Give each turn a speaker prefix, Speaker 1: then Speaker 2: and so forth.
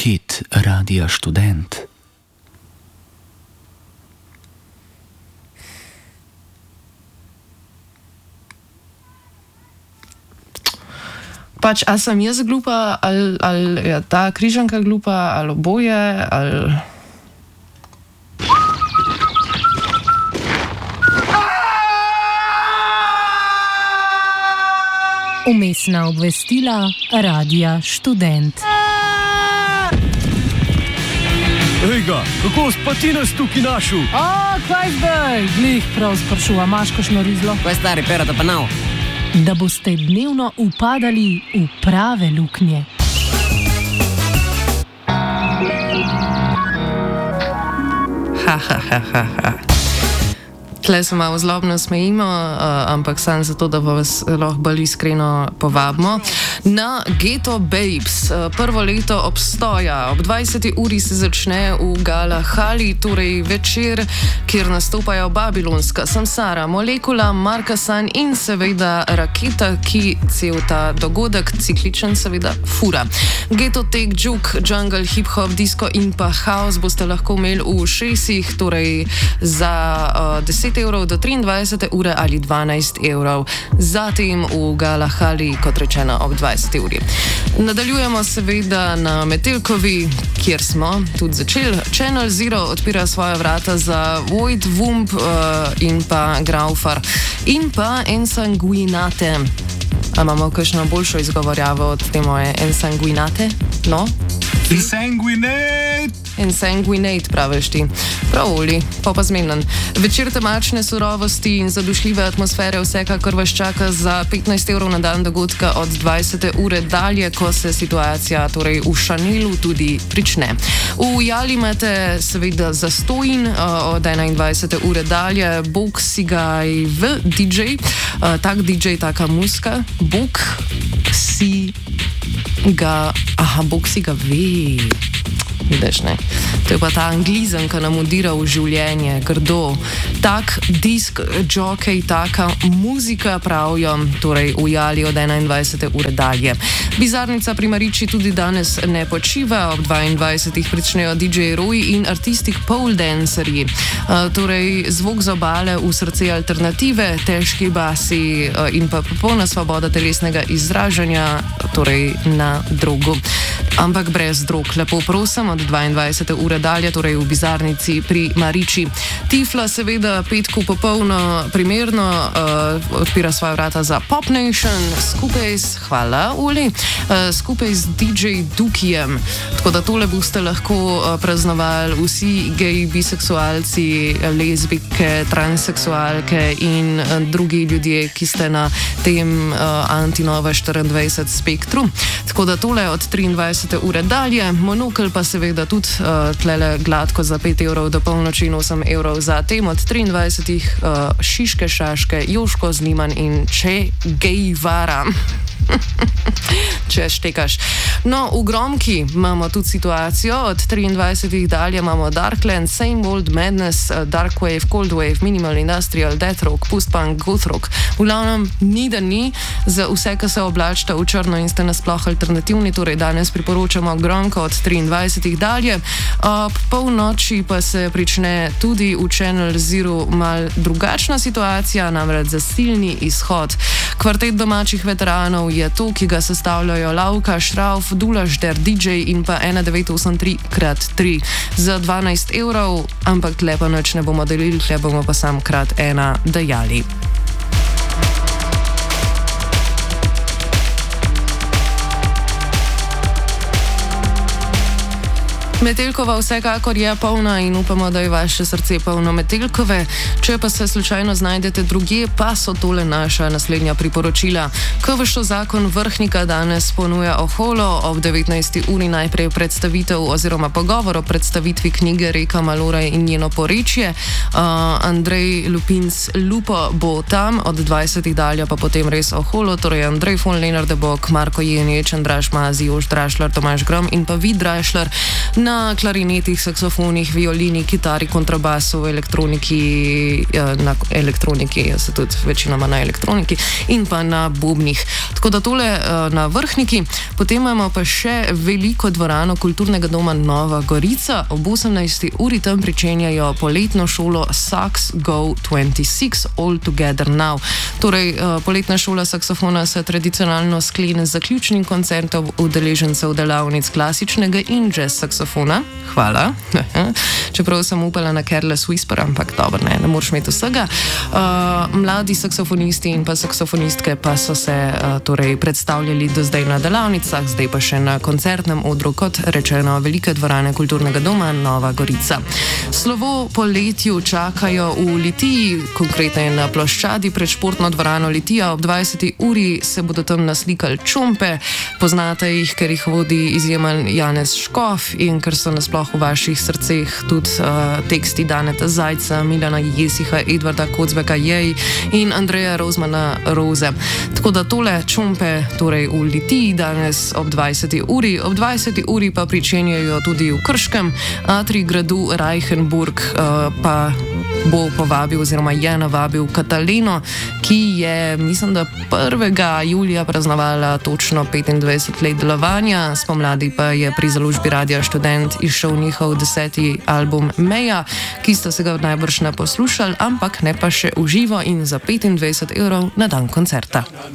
Speaker 1: Hit Radia Študent.
Speaker 2: Pač, a sem jaz glupa, ali je ta križanka glupa, ali oboje, ali...
Speaker 3: Vmesna obvestila Radia Študent.
Speaker 4: Ejga, kako spati nas tukaj našel?
Speaker 3: Kaj zdaj? Glih prav sprašuva, imaš kakšno rizlo?
Speaker 5: Kaj stari, perata pa nav?
Speaker 3: Da boste dnevno upadali v prave luknje.
Speaker 2: Tle se malo zlobno smejimo, ampak samo zato, da vas lahko bolj iskreno povabimo. Na Ghetto Babes, prvo leto obstoja. Ob 20. uri se začne v Gala Hali, torej večer, kjer nastopajo Babilonska, Samsara, Molekula, Markasan in seveda Raketa, ki cel ta dogodek, cikličen seveda, fura. Ghetto Tech, Juke, Jungle, Hip Hop, Disco in pa House boste lahko imeli v šesih, torej za 10 evrov do 23 ure ali 12 evrov. Zatem v Gala Hali, kot rečeno, ob 20 uri. Nadaljujemo seveda na Metelkovi, kjer smo tudi začeli. Channel Zero odpira svoja vrata za Void, Wump in pa Graufar in pa Ensanguinate. A imamo kakšno boljšo izgovorjavo od te moje Ensanguinate? No? Ensanguinate, praviš ti. Prav, Oli, pa zmenen. Večer temačne surovosti in zadušljive atmosfere vsekakor vas čaka za 15 evrov na dan dogodka od 20. ure dalje, ko se situacija torej v Šanelu tudi prične. V Jali imate seveda zastojin od 21. ure dalje, Bog si ga v DJ, tak DJ, taka muska, Bog si ga ve. Vidiš, ne? To je pa ta anglizem, ki nam udira v življenje, grdo. Tak disk, jockey, taka muzika, pravijo, torej v Jali od 21. ure dalje. Bizarnica pri Mariči tudi danes ne počiva, ob 22. pričnejo DJ Roy in Artistic Pole Dancerji. Torej zvok za obale v srce alternative, težki basi in pa popolna svoboda telesnega izražanja, torej na drogu. Ampak brez drog, lepo prosim, od 22. ure dalje, torej v Bizarnici pri Mariči. Tifla seveda petku popolno primerno odpira svoja vrata za Pop Nation skupaj s, hvala Uli, skupaj z DJ Dukijem. Tako da tole boste lahko praznovali vsi geji, biseksualci, lezbike, transseksualke in drugi ljudje, ki ste na tem Antinova 24 spektru. Tako da tole od 23. ure dalje, Monokl pa seveda tudi tlele gladko za 5 evrov do polnoči in 8 evrov za tem od 23. Šiške, Šaške, Joško, Zliman in Če Gejvara. Če štekaš. No, v Gromki imamo tudi situacijo, od 23. dalje imamo Darkland, Same Old Madness, Darkwave, Coldwave, Minimal Industrial, Death Rock, Post-Punk, Goth Rock. V glavnem, ni da ni, za vse, ki se oblačite v črno in ste nasploh alternativni, torej danes priporočamo Gromko od 23. dalje. Ob polnoči pa se prične tudi v Channel Zero mal drugačna situacija, namreč zasilni izhod. Kvartet domačih veteranov je to, ki ga sestavljajo Lavka, Šrauf, Dulaš, Der DJ in pa 1983x3 za 12 evrov, ampak lepo noč ne bomo delili, le bomo pa sam krat ena dajali. Metelkova vsekakor je polna in upamo, da je vaše srce polno Metelkove. Če pa se slučajno znajdete drugje, pa so tole naša naslednja priporočila. KVŠ zakon Vrhnika danes ponuja Oholo ob 19. uri najprej predstavitev oziroma pogovor o predstavitvi knjige Reka Malora in njeno porečje. Andrej Lupinc Lupo bo tam, od 20. dalje pa potem res Oholo, torej Andrej von Lenardebok, Marko Jenič, Andraž Mazi, Jož Drašler, Tomaž Grom in pa Vid Drašler. na klarinetih, saksofonih, violini, kitari, kontrabasu, na elektroniki, se tudi večinoma na elektroniki in pa na bobnih. Tako da tole na Vrhniki. Potem imamo pa še veliko dvorano Kulturnega doma Nova Gorica. Ob 18. uri tam pričenjajo poletno šolo Sax Go 26 All Together Now. Torej, poletna šola saksofona se tradicionalno sklene z zaključnim koncertom udeležencev delavnic klasičnega in jazz saksofona. Hvala. Čeprav sem upala na Careless Whisper, ampak dobro, ne moreš imeti vsega. Mladi saksofonisti in pa saksofonistke pa so se torej predstavljali do zdaj na delavnicah, zdaj pa še na koncertnem odru, kot rečeno, velike dvorane Kulturnega doma Nova Gorica. Slovo po letju čakajo v Litiji, konkretno na ploščadi pred športno dvorano Litija. Ob 20. uri se bodo tam naslikali čompe. Poznate jih, ker jih vodi izjemen Janez Škof in ker so nasploh v vaših srceh tudi teksti Daneta Zajca, Milana Jesiha, Edvarda Kocbeka Jej in Andreja Rozmana Roze. Tako da tole čompe torej v Litiji danes ob 20. uri. Ob 20. uri pa pričenjajo tudi v Krškem. Atrij gradu Reichenburg pa bo povabil oziroma je navabil Katalino, ki je, mislim, da 1. julija praznovala točno 25 let delovanja. Spomladi pa je pri založbi Radia Študent izšel njihov 10. album Meja, ki sta se ga najbrž ne poslušali, ampak ne pa še v živo in za 25 € na dan koncerta.